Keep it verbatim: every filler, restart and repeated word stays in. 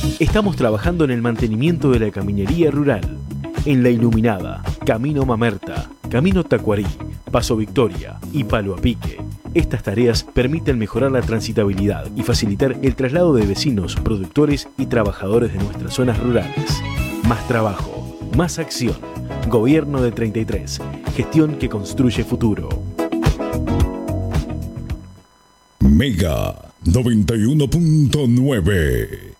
Estamos trabajando en el mantenimiento de la caminería rural, en La Iluminada, Camino Mamerta, Camino Tacuarí, Paso Victoria y Palo a Pique. Estas tareas permiten mejorar la transitabilidad y facilitar el traslado de vecinos, productores y trabajadores de nuestras zonas rurales. Más trabajo, más acción. Gobierno de treinta y tres. Gestión que construye futuro. Mega noventa y uno punto nueve.